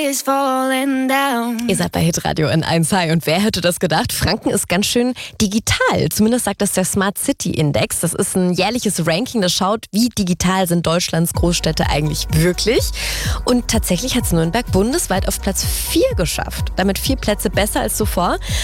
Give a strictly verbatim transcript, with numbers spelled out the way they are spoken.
is falling down. Ihr seid bei Hitradio in eins Hi und wer hätte das gedacht? Franken ist ganz schön digital. Zumindest sagt das der Smart City Index. Das ist ein jährliches Ranking, das schaut, wie digital sind Deutschlands Großstädte eigentlich wirklich. Und tatsächlich hat es Nürnberg bundesweit auf Platz vier geschafft. Damit vier Plätze besser als zuvor.